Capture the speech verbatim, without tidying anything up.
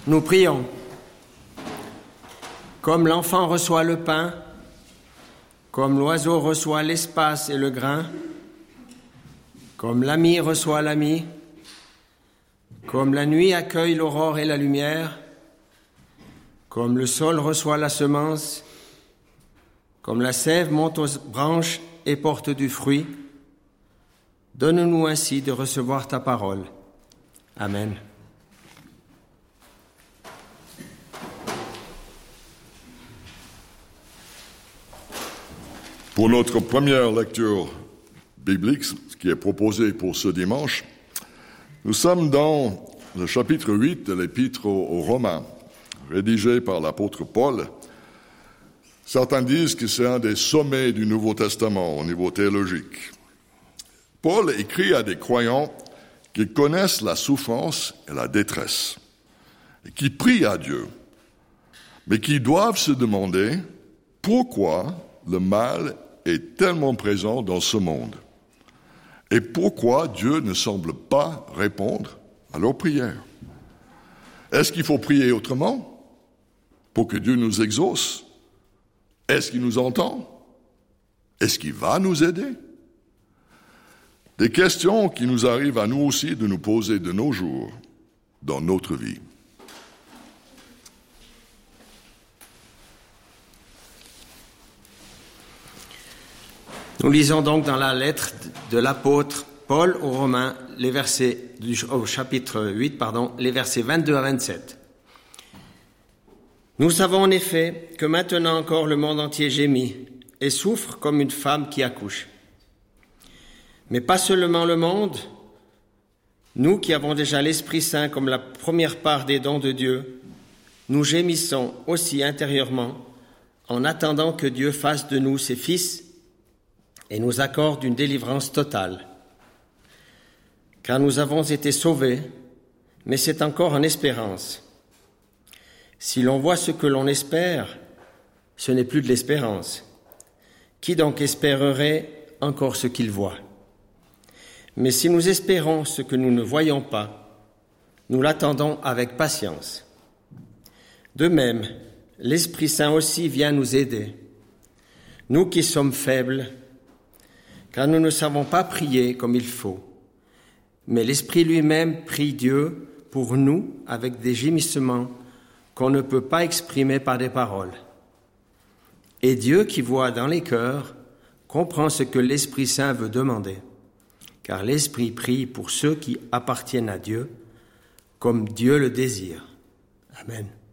Nous prions. Comme l'enfant reçoit le pain, comme l'oiseau reçoit l'espace et le grain, comme l'ami reçoit l'ami, comme la nuit accueille l'aurore et la lumière, comme le sol reçoit la semence, comme la sève monte aux branches et porte du fruit, donne-nous ainsi de recevoir ta parole. Amen. Pour notre première lecture biblique, ce qui est proposé pour ce dimanche, nous sommes dans le chapitre huit de l'Épître aux Romains, rédigé par l'apôtre Paul. Certains disent que c'est un des sommets du Nouveau Testament au niveau théologique. Paul écrit à des croyants qui connaissent la souffrance et la détresse, et qui prient à Dieu, mais qui doivent se demander pourquoi le mal est tellement présent dans ce monde et pourquoi Dieu ne semble pas répondre à leurs prières. Est-ce qu'il faut prier autrement pour que Dieu nous exauce? Est-ce qu'il nous entend? Est-ce qu'il va nous aider? Des questions qui nous arrivent à nous aussi de nous poser de nos jours dans notre vie. Nous lisons donc dans la lettre de l'apôtre Paul aux Romains, les versets du, au chapitre huit, pardon, les versets vingt-deux à vingt-sept. Nous savons en effet que maintenant encore le monde entier gémit et souffre comme une femme qui accouche. Mais pas seulement le monde, nous qui avons déjà l'Esprit Saint comme la première part des dons de Dieu, nous gémissons aussi intérieurement en attendant que Dieu fasse de nous ses fils et nous accorde une délivrance totale. Car nous avons été sauvés, mais c'est encore en espérance. Si l'on voit ce que l'on espère, ce n'est plus de l'espérance. Qui donc espérerait encore ce qu'il voit? Mais si nous espérons ce que nous ne voyons pas, nous l'attendons avec patience. De même, l'Esprit Saint aussi vient nous aider, nous qui sommes faibles, car nous ne savons pas prier comme il faut. Mais l'Esprit lui-même prie Dieu pour nous avec des gémissements qu'on ne peut pas exprimer par des paroles. Et Dieu qui voit dans les cœurs comprend ce que l'Esprit Saint veut demander, car l'Esprit prie pour ceux qui appartiennent à Dieu, comme Dieu le désire. Amen.